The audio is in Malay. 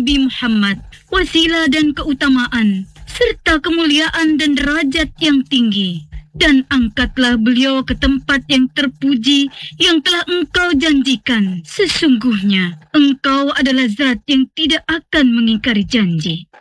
Nabi Muhammad wasilah dan keutamaan, serta kemuliaan dan derajat yang tinggi. Dan angkatlah beliau ke tempat yang terpuji yang telah engkau janjikan. Sesungguhnya engkau adalah zat yang tidak akan mengingkari janji.